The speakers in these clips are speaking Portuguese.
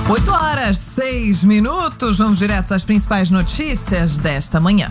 8h06. Vamos direto às principais notícias desta manhã.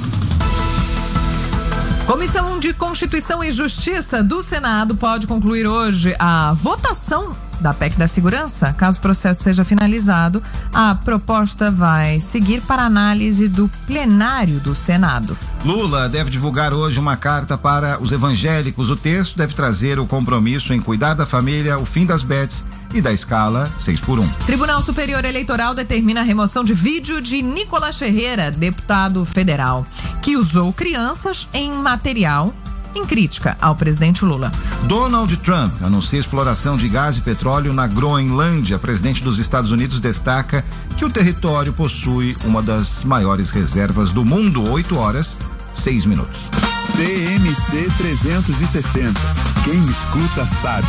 Comissão de Constituição e Justiça do Senado pode concluir hoje a votação da PEC da Segurança. Caso o processo seja finalizado, a proposta vai seguir para análise do plenário do Senado. Lula deve divulgar hoje uma carta para os evangélicos. O texto deve trazer o compromisso em cuidar da família, o fim das bets e da escala 6x1. Tribunal Superior Eleitoral determina a remoção de vídeo de Nicolás Ferreira, deputado federal, que usou crianças em material em crítica ao presidente Lula. Donald Trump anuncia exploração de gás e petróleo na Groenlândia. Presidente dos Estados Unidos destaca que o território possui uma das maiores reservas do mundo. 8h06. TMC 360. Quem escuta sabe.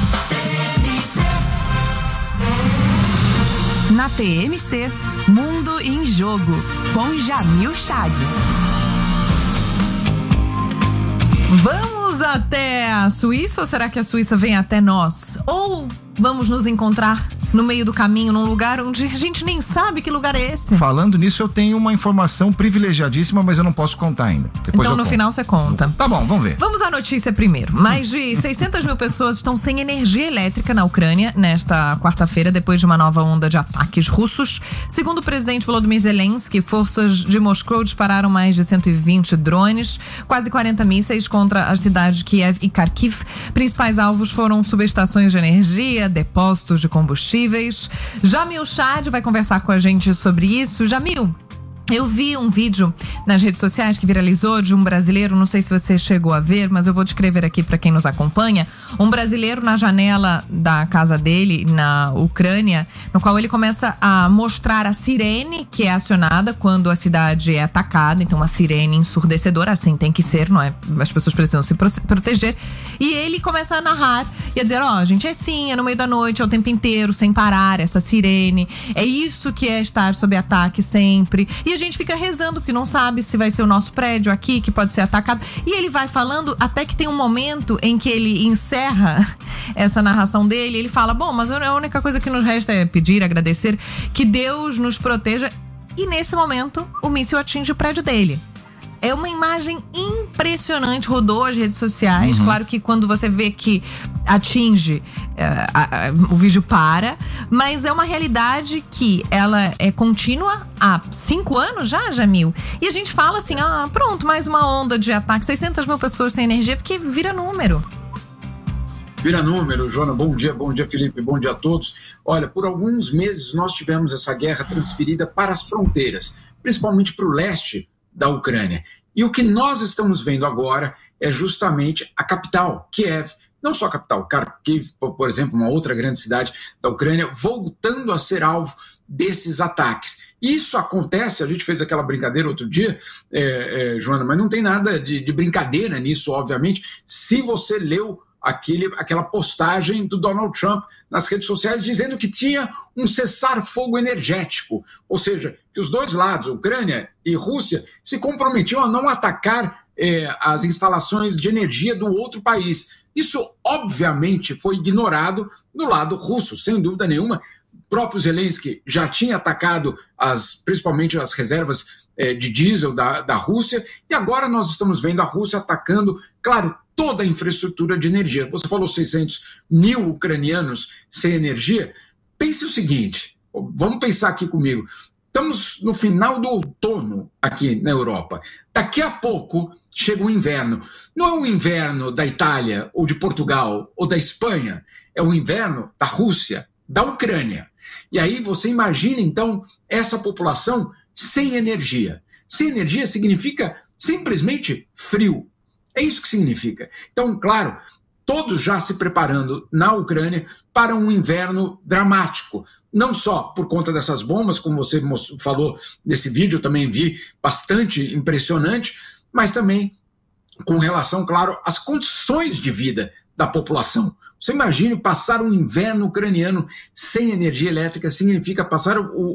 Na TMC, Mundo em Jogo, com Jamil Chad. Vamos até a Suíça ou será que a Suíça vem até nós? Ou vamos nos encontrar no meio do caminho, num lugar onde a gente nem sabe que lugar é esse? Falando nisso, eu tenho uma informação privilegiadíssima, mas eu não posso contar ainda. Depois então no final você conta. Tá bom, vamos ver. Vamos à notícia primeiro. Mais de 600 mil pessoas estão sem energia elétrica na Ucrânia nesta quarta-feira, depois de uma nova onda de ataques russos. Segundo o presidente Volodymyr Zelensky, forças de Moscou dispararam mais de 120 drones, quase 40 mísseis contra as cidades de Kiev e Kharkiv. Principais alvos foram subestações de energia, depósitos de combustíveis. Jamil Chad vai conversar com a gente sobre isso. Jamil, eu vi um vídeo nas redes sociais que viralizou de um brasileiro, não sei se você chegou a ver, mas eu vou descrever aqui para quem nos acompanha. Um brasileiro na janela da casa dele, na Ucrânia, no qual ele começa a mostrar a sirene que é acionada quando a cidade é atacada. Então, uma sirene ensurdecedora, assim tem que ser, não é? As pessoas precisam se proteger. E ele começa a narrar e a dizer, gente, é sim, é no meio da noite, é o tempo inteiro, sem parar, essa sirene. É isso que é estar sob ataque sempre. E a gente fica rezando, porque não sabe se vai ser o nosso prédio aqui, que pode ser atacado. E ele vai falando até que tem um momento em que ele encerra essa narração dele. Ele fala, bom, mas a única coisa que nos resta é pedir, agradecer, que Deus nos proteja. E nesse momento, o míssil atinge o prédio dele. É uma imagem impressionante, rodou as redes sociais. Claro que quando você vê que atinge, o vídeo para, mas é uma realidade que ela é contínua há 5 anos já, Jamil. E a gente fala assim, pronto, mais uma onda de ataque, 600 mil pessoas sem energia, porque vira número. Vira número, Joana, bom dia Felipe, bom dia a todos. Olha, por alguns meses nós tivemos essa guerra transferida para as fronteiras, principalmente para o leste da Ucrânia. E o que nós estamos vendo agora é justamente a capital, Kiev, não só a capital, Kharkiv, por exemplo, uma outra grande cidade da Ucrânia, voltando a ser alvo desses ataques. Isso acontece, a gente fez aquela brincadeira outro dia, Joana, mas não tem nada de brincadeira nisso, obviamente, se você leu aquela postagem do Donald Trump nas redes sociais dizendo que tinha um cessar-fogo energético, ou seja, que os dois lados, Ucrânia e Rússia, se comprometiam a não atacar as instalações de energia do outro país. Isso, obviamente, foi ignorado no lado russo, sem dúvida nenhuma. O próprio Zelensky já tinha atacado principalmente as reservas de diesel da Rússia, e agora nós estamos vendo a Rússia atacando, claro, toda a infraestrutura de energia. Você falou 600 mil ucranianos sem energia. Pense o seguinte, vamos pensar aqui comigo. Estamos no final do outono aqui na Europa. Daqui a pouco chega o inverno. Não é o inverno da Itália, ou de Portugal, ou da Espanha. É o inverno da Rússia, da Ucrânia. E aí você imagina, então, essa população sem energia. Sem energia significa simplesmente frio. É isso que significa. Então, claro, todos já se preparando na Ucrânia para um inverno dramático. Não só por conta dessas bombas, como você falou nesse vídeo, eu também vi, bastante impressionante, mas também com relação, claro, às condições de vida da população. Você imagine passar um inverno ucraniano sem energia elétrica, significa passar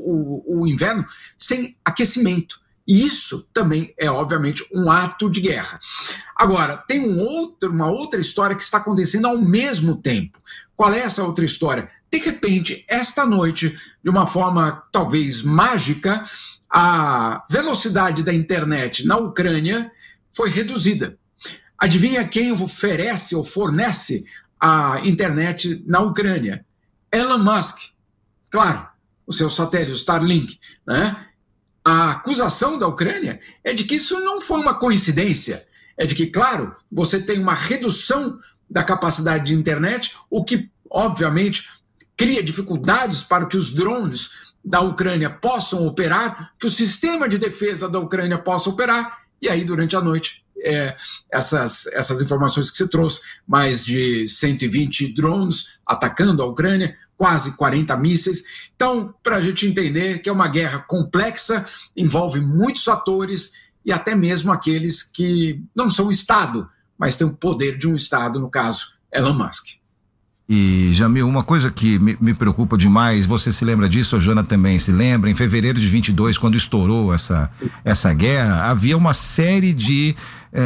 o inverno sem aquecimento. E isso também é, obviamente, um ato de guerra. Agora, tem uma outra história que está acontecendo ao mesmo tempo. Qual é essa outra história? de repente, esta noite, de uma forma talvez mágica, a velocidade da internet na Ucrânia foi reduzida. Adivinha quem oferece ou fornece a internet na Ucrânia? Elon Musk. Claro, o seu satélite, o Starlink, né? A acusação da Ucrânia é de que isso não foi uma coincidência. É de que, claro, você tem uma redução da capacidade de internet, o que, obviamente, cria dificuldades para que os drones da Ucrânia possam operar, que o sistema de defesa da Ucrânia possa operar, e aí, durante a noite, essas informações que você trouxe, mais de 120 drones atacando a Ucrânia, quase 40 mísseis. Então, para a gente entender que é uma guerra complexa, envolve muitos atores e até mesmo aqueles que não são Estado, mas têm o poder de um Estado, no caso, Elon Musk. E, Jamil, uma coisa que me preocupa demais, você se lembra disso, a Joana também se lembra, em fevereiro de 22, quando estourou essa guerra, havia uma série de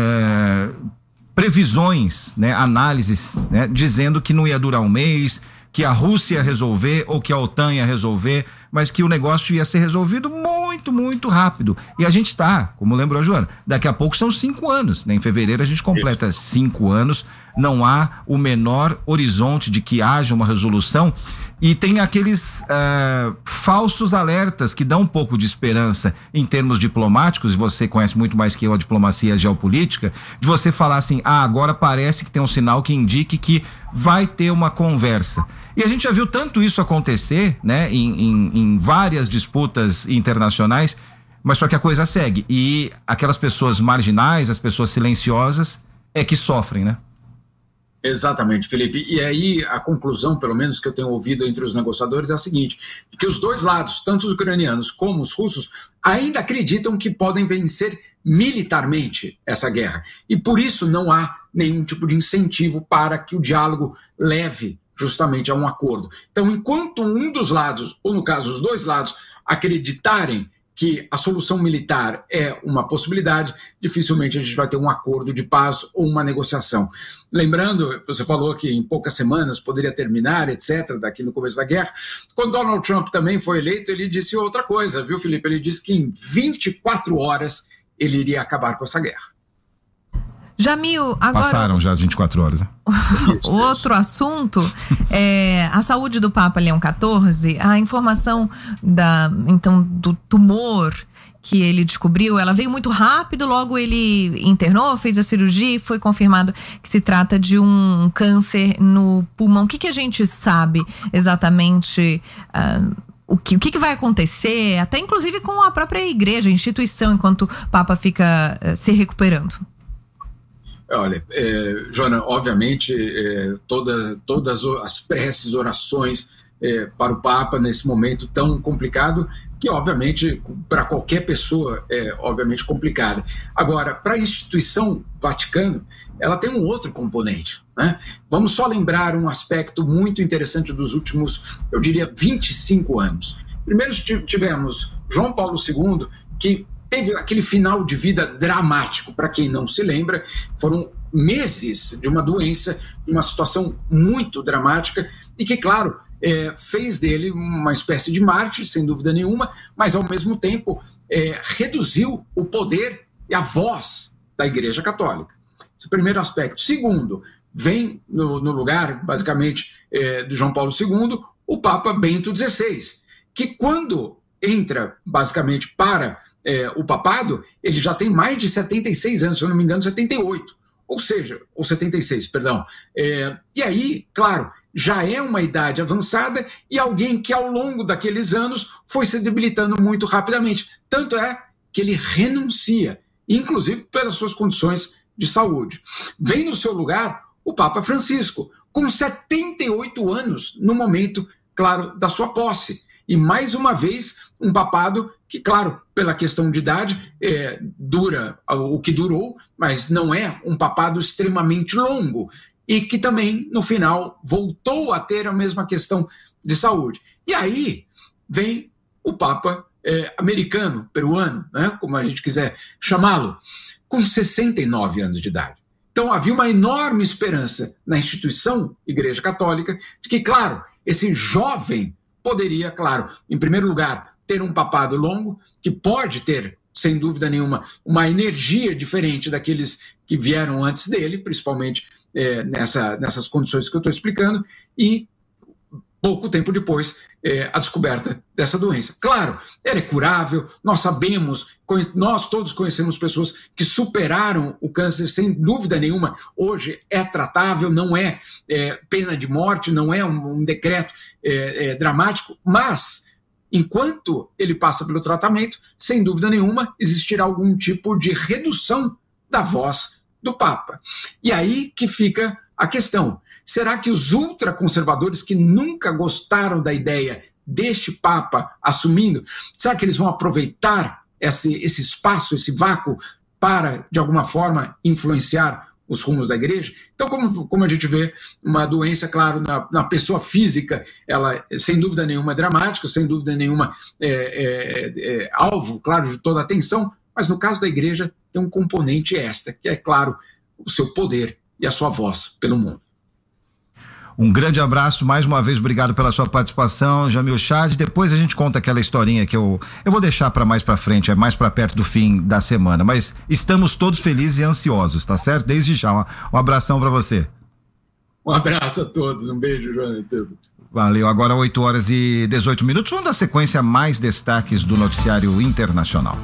previsões, né, análises, né, dizendo que não ia durar um mês, que a Rússia ia resolver ou que a OTAN ia resolver, mas que o negócio ia ser resolvido muito, muito rápido. E a gente tá, como lembrou a Joana, daqui a pouco são 5 anos, né? Em fevereiro a gente completa 5 anos, não há o menor horizonte de que haja uma resolução, e tem aqueles falsos alertas que dão um pouco de esperança em termos diplomáticos, e você conhece muito mais que eu a diplomacia e a geopolítica, de você falar assim, agora parece que tem um sinal que indique que vai ter uma conversa. E a gente já viu tanto isso acontecer, né, em várias disputas internacionais, mas só que a coisa segue. E aquelas pessoas marginais, as pessoas silenciosas, é que sofrem, né? Exatamente, Felipe. E aí a conclusão, pelo menos que eu tenho ouvido entre os negociadores, é a seguinte, que os dois lados, tanto os ucranianos como os russos, ainda acreditam que podem vencer militarmente essa guerra. E por isso não há nenhum tipo de incentivo para que o diálogo leve justamente a um acordo. Então, enquanto um dos lados, ou no caso os dois lados, acreditarem que a solução militar é uma possibilidade, dificilmente a gente vai ter um acordo de paz ou uma negociação. Lembrando, você falou que em poucas semanas poderia terminar, etc., daqui no começo da guerra. Quando Donald Trump também foi eleito, ele disse outra coisa, viu, Felipe? Ele disse que em 24 horas ele iria acabar com essa guerra. Jamil, agora... Passaram já as 24 horas, né? Outro assunto é a saúde do Papa Leão XIV. A informação do tumor que ele descobriu, ela veio muito rápido, logo ele internou, fez a cirurgia e foi confirmado que se trata de um câncer no pulmão. O que a gente sabe exatamente... O que vai acontecer, até inclusive com a própria igreja, a instituição, enquanto o Papa fica se recuperando? Olha, Joana, obviamente todas as preces, orações para o Papa nesse momento tão complicado, que obviamente para qualquer pessoa é obviamente complicada. Agora, para a instituição Vaticano, ela tem um outro componente, né? Vamos só lembrar um aspecto muito interessante dos últimos, eu diria, 25 anos. Primeiro tivemos João Paulo II, que teve aquele final de vida dramático. Para quem não se lembra, foram meses de uma doença, de uma situação muito dramática e que, claro, fez dele uma espécie de mártir, sem dúvida nenhuma, mas ao mesmo tempo reduziu o poder e a voz da Igreja Católica. Esse é o primeiro aspecto. Segundo, vem no lugar, basicamente, de João Paulo II, o Papa Bento XVI, que quando entra, basicamente, para o papado, ele já tem mais de 76 anos, se eu não me engano, 78. Ou seja, ou 76, perdão. E aí, claro, já é uma idade avançada e alguém que ao longo daqueles anos foi se debilitando muito rapidamente. Tanto é que ele renuncia, inclusive pelas suas condições de saúde. Vem no seu lugar o Papa Francisco, com 78 anos no momento, claro, da sua posse. E mais uma vez, um papado que, claro, pela questão de idade, dura o que durou, mas não é um papado extremamente longo. E que também, no final, voltou a ter a mesma questão de saúde. E aí vem o Papa americano, peruano, né, como a gente quiser chamá-lo, com 69 anos de idade. Então havia uma enorme esperança na instituição Igreja Católica de que, claro, esse jovem poderia, claro, em primeiro lugar, ter um papado longo, que pode ter, sem dúvida nenhuma, uma energia diferente daqueles que vieram antes dele, principalmente nessas condições que eu estou explicando, e pouco tempo depois, a descoberta dessa doença. Claro, ela é curável, nós sabemos, nós todos conhecemos pessoas que superaram o câncer sem dúvida nenhuma, hoje é tratável, não é pena de morte, não é um decreto dramático, mas enquanto ele passa pelo tratamento, sem dúvida nenhuma, existirá algum tipo de redução da voz do Papa. E aí que fica a questão. Será que os ultraconservadores que nunca gostaram da ideia deste Papa assumindo, será que eles vão aproveitar esse espaço, esse vácuo, para, de alguma forma, influenciar os rumos da igreja? Então, como a gente vê, uma doença, claro, na pessoa física, ela, sem dúvida nenhuma, é dramática, sem dúvida nenhuma, alvo, claro, de toda a atenção, mas no caso da igreja, tem um componente extra, que é, claro, o seu poder e a sua voz pelo mundo. Um grande abraço, mais uma vez, obrigado pela sua participação, Jamil Chad. Depois a gente conta aquela historinha que eu vou deixar para mais para frente, mais para perto do fim da semana, mas estamos todos felizes e ansiosos, tá certo? Desde já, um abração para você. Um abraço a todos, um beijo, Jonathan. Valeu, agora 8h18. Vamos dar sequência a mais destaques do noticiário internacional.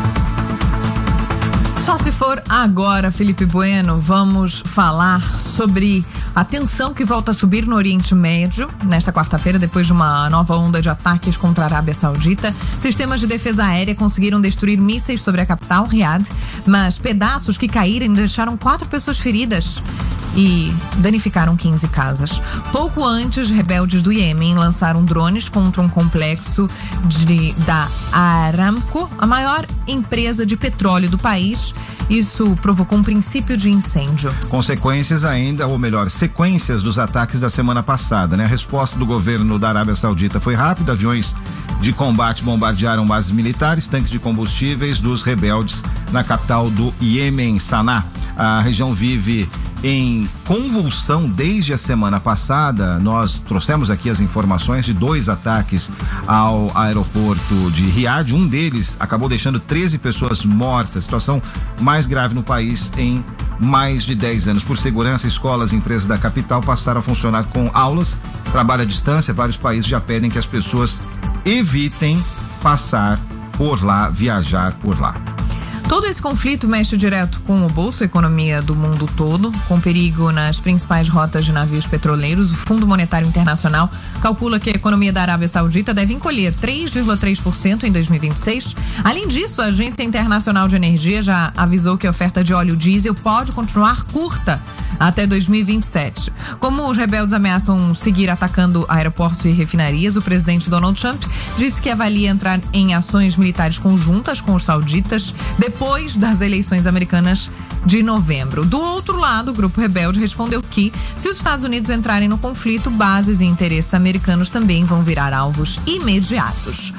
Só se for agora, Felipe Bueno, vamos falar sobre a tensão que volta a subir no Oriente Médio. Nesta quarta-feira, depois de uma nova onda de ataques contra a Arábia Saudita, sistemas de defesa aérea conseguiram destruir mísseis sobre a capital, Riad, mas pedaços que caíram deixaram 4 pessoas feridas e danificaram 15 casas. Pouco antes, rebeldes do Iêmen lançaram drones contra um complexo da Aramco, a maior empresa de petróleo do país. Isso provocou um princípio de incêndio. Consequências ainda, ou melhor, sequências dos ataques da semana passada, né? A resposta do governo da Arábia Saudita foi rápida, aviões de combate bombardearam bases militares, tanques de combustíveis dos rebeldes na capital do Iêmen, Sanaa. A região vive em convulsão desde a semana passada. Nós trouxemos aqui as informações de 2 ataques ao aeroporto de Riad. Um deles acabou deixando 13 pessoas mortas, situação mais grave no país em mais de 10 anos. Por segurança, escolas e empresas da capital passaram a funcionar com aulas, trabalho à distância. Vários países já pedem que as pessoas evitem passar por lá, viajar por lá. Todo esse conflito mexe direto com o bolso, a economia do mundo todo, com perigo nas principais rotas de navios petroleiros. O Fundo Monetário Internacional calcula que a economia da Arábia Saudita deve encolher 3,3% em 2026. Além disso, a Agência Internacional de Energia já avisou que a oferta de óleo diesel pode continuar curta até 2027. Como os rebeldes ameaçam seguir atacando aeroportos e refinarias, o presidente Donald Trump disse que avalia entrar em ações militares conjuntas com os sauditas depois das eleições americanas de novembro. Do outro lado, o grupo rebelde respondeu que, se os Estados Unidos entrarem no conflito, bases e interesses americanos também vão virar alvos imediatos.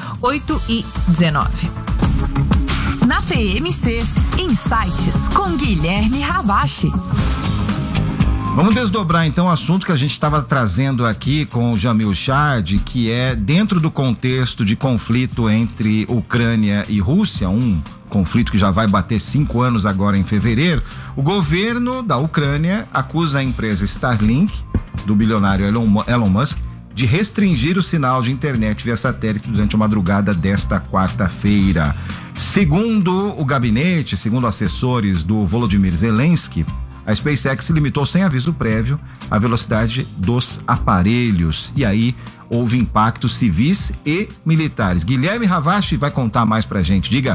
8h19. Na TMC, Insights com Guilherme Ravache. Vamos desdobrar então o assunto que a gente estava trazendo aqui com o Jamil Chad, que é dentro do contexto de conflito entre Ucrânia e Rússia, um conflito que já vai bater 5 anos agora em fevereiro. O governo da Ucrânia acusa a empresa Starlink, do bilionário Elon Musk, de restringir o sinal de internet via satélite durante a madrugada desta quarta-feira. Segundo o gabinete, segundo assessores do Volodymyr Zelensky, a SpaceX limitou sem aviso prévio a velocidade dos aparelhos. E aí houve impactos civis e militares. Guilherme Ravache vai contar mais pra gente. Diga.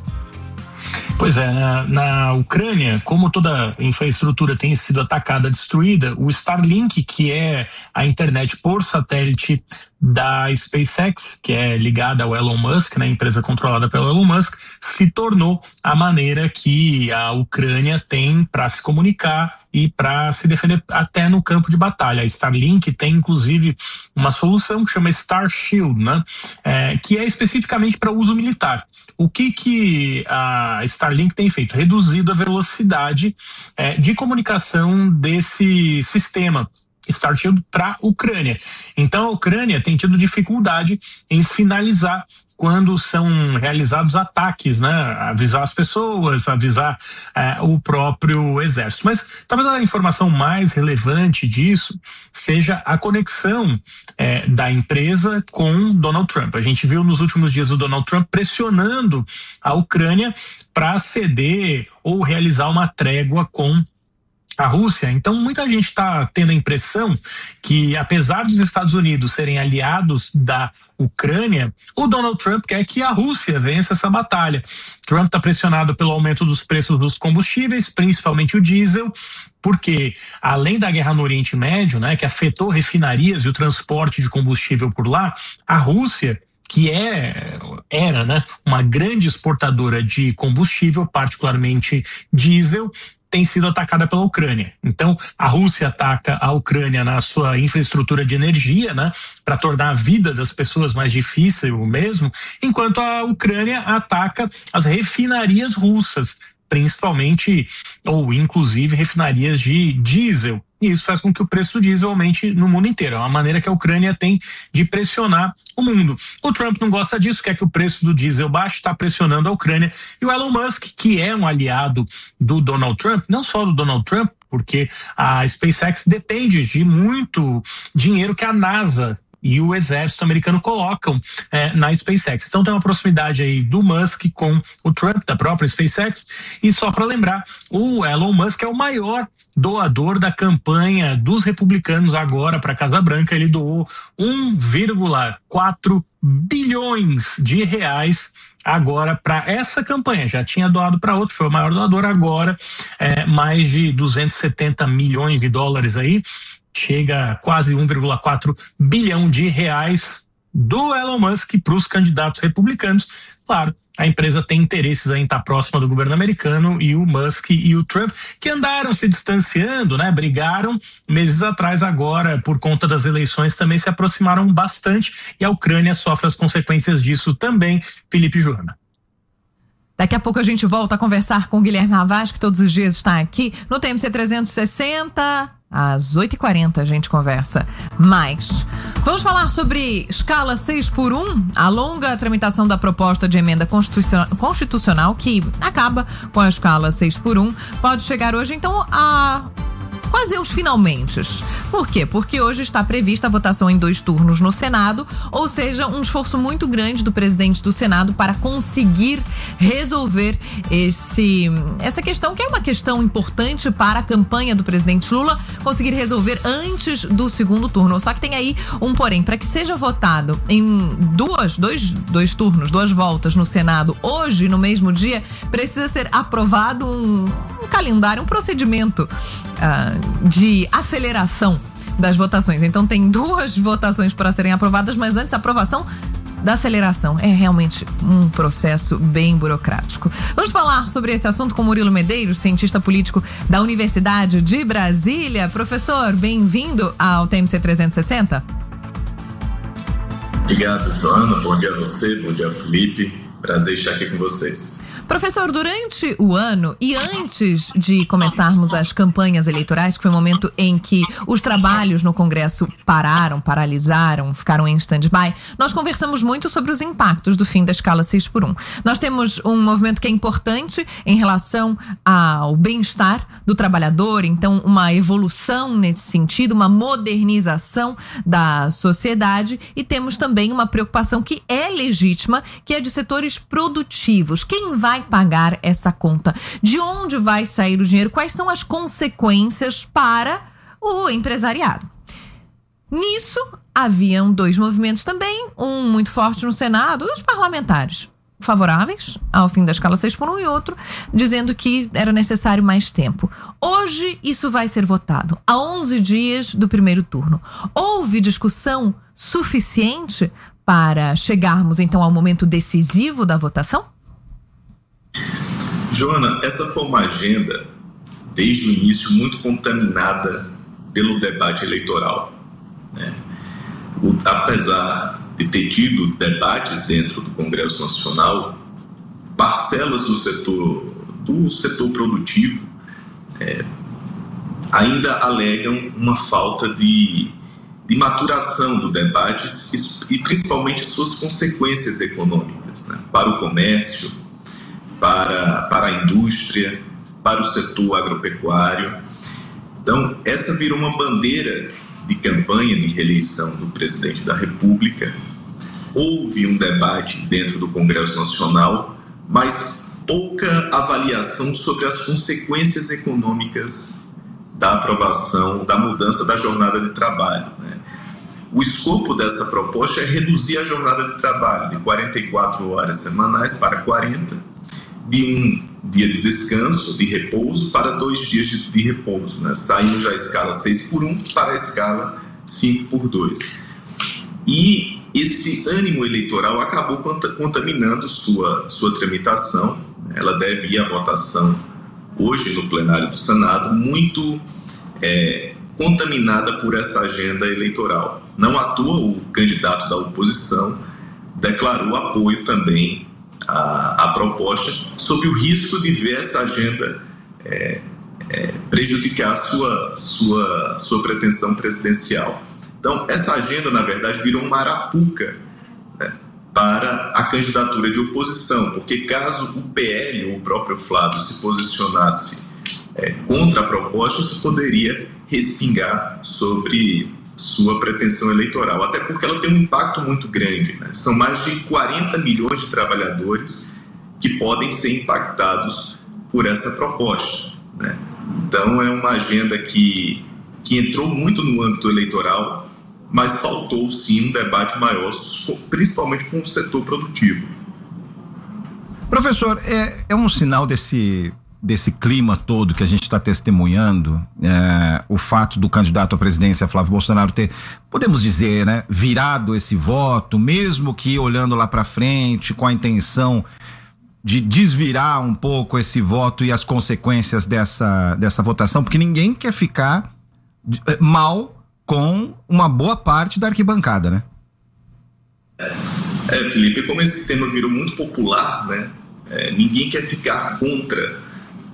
Pois é, na Ucrânia, como toda a infraestrutura tem sido atacada, destruída, o Starlink, que é a internet por satélite da SpaceX, que é ligada ao Elon Musk, né, empresa controlada pelo Elon Musk, se tornou a maneira que a Ucrânia tem para se comunicar e para se defender até no campo de batalha. A Starlink tem, inclusive, uma solução que chama Star Shield, né, que é especificamente para uso militar. O que a Starlink tem feito? Reduzido a velocidade de comunicação desse sistema Starship para a Ucrânia. Então a Ucrânia tem tido dificuldade em sinalizar quando são realizados ataques, né? Avisar as pessoas, avisar o próprio exército. Mas talvez a informação mais relevante disso seja a conexão da empresa com Donald Trump. A gente viu nos últimos dias o Donald Trump pressionando a Ucrânia para ceder ou realizar uma trégua com a Rússia. Então muita gente está tendo a impressão que, apesar dos Estados Unidos serem aliados da Ucrânia, o Donald Trump quer que a Rússia vença essa batalha. Trump está pressionado pelo aumento dos preços dos combustíveis, principalmente o diesel, porque além da guerra no Oriente Médio, né, que afetou refinarias e o transporte de combustível por lá, a Rússia, que era, né, uma grande exportadora de combustível, particularmente diesel, tem sido atacada pela Ucrânia. Então, a Rússia ataca a Ucrânia na sua infraestrutura de energia, né, para tornar a vida das pessoas mais difícil mesmo, enquanto a Ucrânia ataca as refinarias russas, principalmente, ou inclusive, refinarias de diesel. E isso faz com que o preço do diesel aumente no mundo inteiro. É uma maneira que a Ucrânia tem de pressionar o mundo. O Trump não gosta disso, quer que o preço do diesel baixe, está pressionando a Ucrânia. E o Elon Musk, que é um aliado do Donald Trump, não só do Donald Trump, porque a SpaceX depende de muito dinheiro que a NASA e o exército americano colocam na SpaceX. Então tem uma proximidade aí do Musk com o Trump, da própria SpaceX. E só para lembrar, o Elon Musk é o maior doador da campanha dos republicanos agora para a Casa Branca. Ele doou 1,4 bilhões de reais agora para essa campanha. Já tinha doado para outro, foi o maior doador. Agora mais de 270 milhões de dólares aí, chega a quase 1,4 bilhão de reais do Elon Musk para os candidatos republicanos. Claro, a empresa tem interesses em estar próxima do governo americano, e o Musk e o Trump, que andaram se distanciando, né, brigaram meses atrás, agora por conta das eleições também se aproximaram bastante, e a Ucrânia sofre as consequências disso também. Felipe e Joana. Daqui a pouco a gente volta a conversar com o Guilherme Havas, que todos os dias está aqui no TMC 360. Às 8h40 a gente conversa mais. Vamos falar sobre escala 6x1, a longa tramitação da proposta de emenda constitucional que acaba com a escala 6x1. Pode chegar hoje, então, a quase os finalmente. Por quê? Porque hoje está prevista a votação em 2 turnos no Senado, ou seja, um esforço muito grande do presidente do Senado para conseguir resolver essa questão, que é uma questão importante para a campanha do presidente Lula, conseguir resolver antes do segundo turno. Só que tem aí um porém, para que seja votado em dois turnos, 2 voltas no Senado hoje, no mesmo dia, precisa ser aprovado um calendário, um procedimento de aceleração das votações. Então tem 2 votações para serem aprovadas, mas antes a aprovação da aceleração. É realmente um processo bem burocrático. Vamos falar sobre esse assunto com Murilo Medeiros, cientista político da Universidade de Brasília. Professor, bem-vindo ao TMC 360. Obrigado, Joana. Bom dia a você, bom dia, Felipe. Prazer estar aqui com vocês. Professor, durante o ano e antes de começarmos as campanhas eleitorais, que foi o momento em que os trabalhos no Congresso paralisaram, ficaram em stand-by, nós conversamos muito sobre os impactos do fim da escala 6x1. Nós temos um movimento que é importante em relação ao bem-estar do trabalhador, então uma evolução nesse sentido, uma modernização da sociedade, e temos também uma preocupação que é legítima, que é de setores produtivos. Quem vai pagar essa conta? De onde vai sair o dinheiro? Quais são as consequências para o empresariado? Nisso, haviam 2 movimentos também, um muito forte no Senado, os parlamentares favoráveis ao fim da escala 6x1 e outro dizendo que era necessário mais tempo. Hoje isso vai ser votado a 11 dias do primeiro turno. Houve discussão suficiente para chegarmos então ao momento decisivo da votação? Joana, essa foi uma agenda desde o início muito contaminada pelo debate eleitoral, né? Apesar de ter tido debates dentro do Congresso Nacional, parcelas do setor produtivo ainda alegam uma falta de maturação do debate e principalmente suas consequências econômicas, né, para o comércio, para a indústria, para o setor agropecuário. Então, essa virou uma bandeira de campanha de reeleição do presidente da República. Houve um debate dentro do Congresso Nacional, mas pouca avaliação sobre as consequências econômicas da aprovação, da mudança da jornada de trabalho, né? O escopo dessa proposta é reduzir a jornada de trabalho de 44 horas semanais para 40, de um dia de descanso, de repouso, para 2 dias de repouso, né? Saindo da escala 6x1 para a escala 5x2. E esse ânimo eleitoral acabou contaminando sua tramitação. Ela deve ir à votação hoje no plenário do Senado, muito contaminada por essa agenda eleitoral. Não à toa, o candidato da oposição declarou apoio também à proposta, sob o risco de ver essa agenda prejudicar sua pretensão presidencial. Então, essa agenda, na verdade, virou uma arapuca, né, para a candidatura de oposição, porque caso o PL ou o próprio Flávio se posicionasse contra a proposta, isso poderia respingar sobre sua pretensão eleitoral, até porque ela tem um impacto muito grande, né? São mais de 40 milhões de trabalhadores que podem ser impactados por essa proposta, né? Então é uma agenda que entrou muito no âmbito eleitoral, mas faltou sim um debate maior, principalmente com o setor produtivo. Professor, é um sinal desse clima todo que a gente está testemunhando, o fato do candidato à presidência Flávio Bolsonaro ter, podemos dizer, né, virado esse voto, mesmo que olhando lá para frente com a intenção de desvirar um pouco esse voto e as consequências dessa votação, porque ninguém quer ficar mal com uma boa parte da arquibancada, né? Felipe, como esse tema virou muito popular, né, ninguém quer ficar contra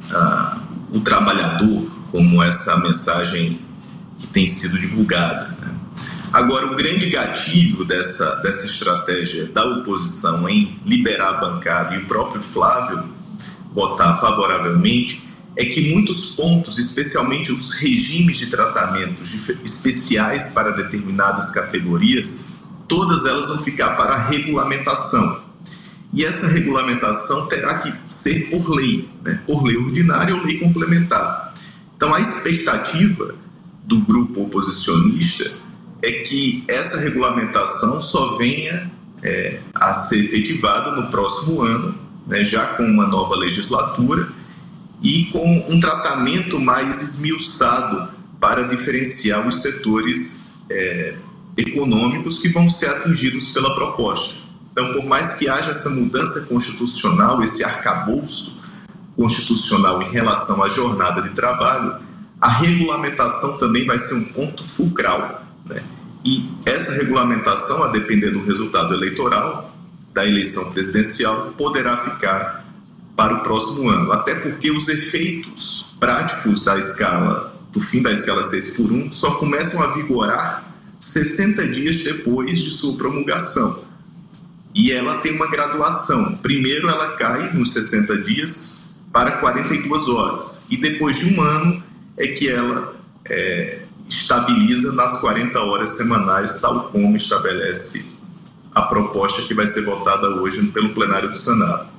o trabalhador, como essa mensagem que tem sido divulgada, né? Agora, o grande gatilho dessa estratégia da oposição em liberar a bancada e o próprio Flávio votar favoravelmente é que muitos pontos, especialmente os regimes de tratamentos especiais para determinadas categorias, todas elas vão ficar para a regulamentação. E essa regulamentação terá que ser por lei, né? Por lei ordinária ou lei complementar. Então, a expectativa do grupo oposicionista é que essa regulamentação só venha a ser efetivada no próximo ano, né? Já com uma nova legislatura e com um tratamento mais esmiuçado para diferenciar os setores econômicos que vão ser atingidos pela proposta. Então, por mais que haja essa mudança constitucional, esse arcabouço constitucional em relação à jornada de trabalho, a regulamentação também vai ser um ponto fulcral, né? E essa regulamentação, a depender do resultado eleitoral, da eleição presidencial, poderá ficar para o próximo ano, até porque os efeitos práticos do fim da escala 6x1 só começam a vigorar 60 dias depois de sua promulgação. E ela tem uma graduação. Primeiro ela cai nos 60 dias para 42 horas. E depois de um ano é que ela estabiliza nas 40 horas semanais, tal como estabelece a proposta que vai ser votada hoje pelo plenário do Senado.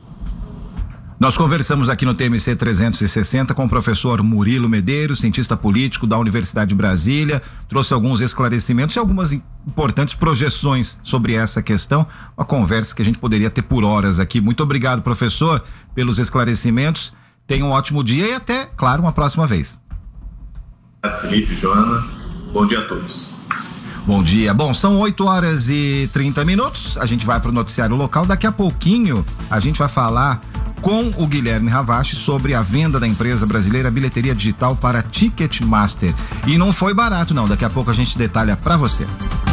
Nós conversamos aqui no TMC 360 com o professor Murilo Medeiros, cientista político da Universidade de Brasília, trouxe alguns esclarecimentos e algumas importantes projeções sobre essa questão, uma conversa que a gente poderia ter por horas aqui. Muito obrigado, professor, pelos esclarecimentos, tenha um ótimo dia e até, claro, uma próxima vez. Felipe, Joana, bom dia a todos. Bom dia. Bom, são 8h30, a gente vai para o noticiário local, daqui a pouquinho a gente vai falar com o Guilherme Ravache sobre a venda da empresa brasileira Bilheteria Digital para Ticketmaster. E não foi barato não, daqui a pouco a gente detalha para você.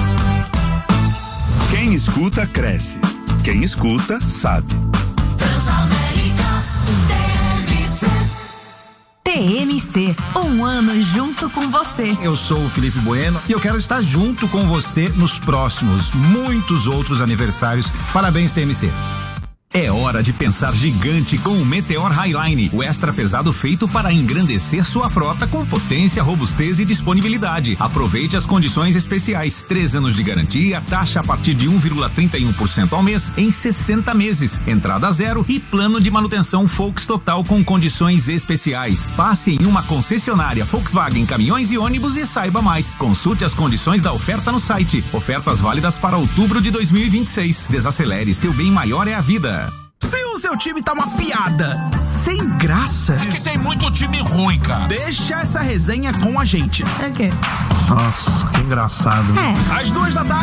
Quem escuta, cresce. Quem escuta, sabe. TMC TMC, um ano junto com você. Eu sou o Felipe Bueno e eu quero estar junto com você nos próximos muitos outros aniversários. Parabéns, TMC. É hora de pensar gigante com o Meteor Highline, o extra pesado feito para engrandecer sua frota com potência, robustez e disponibilidade. Aproveite as condições especiais. 3 anos de garantia, taxa a partir de 1,31% ao mês em 60 meses, entrada zero e plano de manutenção Volks Total com condições especiais. Passe em uma concessionária Volkswagen Caminhões e Ônibus e saiba mais. Consulte as condições da oferta no site. Ofertas válidas para outubro de 2026. Desacelere, seu bem maior é a vida. Se o seu time tá uma piada, sem graça... É que tem muito time ruim, cara. Deixa essa resenha com a gente. É o quê? Nossa, que engraçado. É. Às 2 da tarde.